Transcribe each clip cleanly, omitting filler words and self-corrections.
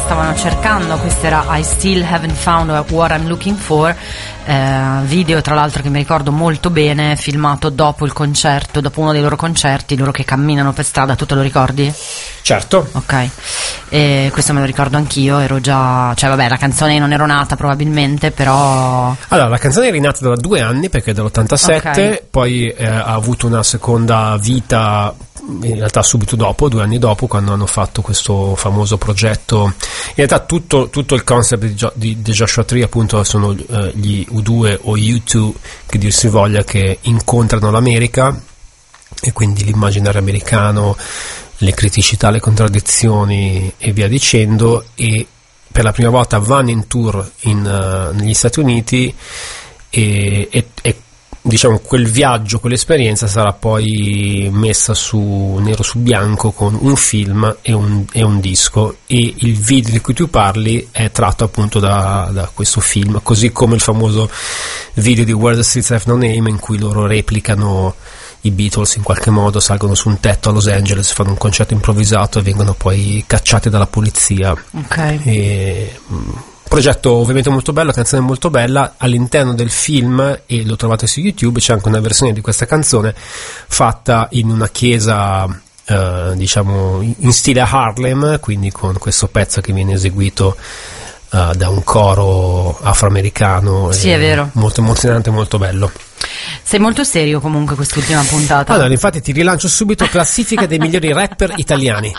stavano cercando. Questo era I Still Haven't Found What I'm Looking For, video tra l'altro che mi ricordo molto bene, filmato dopo il concerto, dopo uno dei loro concerti, loro che camminano per strada. Tu te lo ricordi? Certo. Ok, questo me lo ricordo anch'io, ero già, cioè vabbè, la canzone non ero nata probabilmente, però... Allora, la canzone è rinata da 2 anni, perché è dell'87, okay. Poi ha avuto una seconda vita in realtà subito dopo, 2 anni dopo, quando hanno fatto questo famoso progetto. In realtà tutto il concept di The Joshua Tree appunto sono gli U2 o U2, che dir si voglia, che incontrano l'America, e quindi l'immaginario americano, le criticità, le contraddizioni e via dicendo, e per la prima volta vanno in tour negli Stati Uniti e diciamo quel viaggio, quell'esperienza sarà poi messa su nero su bianco con un film e un disco, e il video di cui tu parli è tratto appunto da questo film, così come il famoso video di Where the Streets Have No Name, in cui loro replicano i Beatles in qualche modo, salgono su un tetto a Los Angeles, fanno un concerto improvvisato e vengono poi cacciati dalla polizia. Ok. Progetto ovviamente molto bello, canzone molto bella. All'interno del film, e lo trovate su YouTube, c'è anche una versione di questa canzone fatta in una chiesa diciamo in stile Harlem, quindi con questo pezzo che viene eseguito da un coro afroamericano. Sì, è vero, molto emozionante, molto bello. Sei molto serio comunque quest'ultima puntata. Allora, infatti ti rilancio subito classifica dei migliori rapper italiani.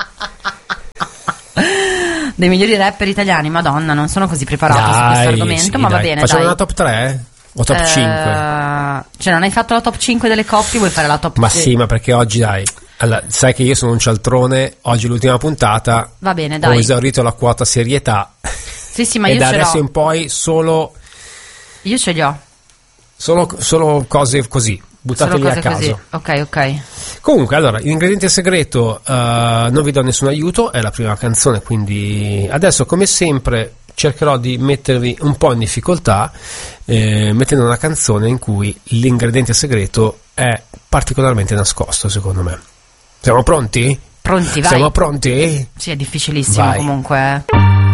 Dei migliori rapper italiani, madonna, non sono così preparato su questo argomento, ma va bene. Facciamo dai. una top 3? O top 5? Cioè, non hai fatto la top 5 delle coppie, vuoi fare la top 3? Ma sì, ma perché oggi dai, allora, sai che io sono un cialtrone, oggi l'ultima puntata, va bene, dai. Ho esaurito la quota serietà. Sì, ma e io da ce adesso l'ho. in poi solo solo cose così, buttate lì a caso. Così. Ok. Comunque, allora, l'ingrediente segreto, non vi do nessun aiuto, è la prima canzone, quindi adesso come sempre cercherò di mettervi un po' in difficoltà, mettendo una canzone in cui l'ingrediente segreto è particolarmente nascosto, secondo me. Siamo pronti? Pronti, vai. Siamo pronti? Sì, è difficilissimo. Vai. Comunque.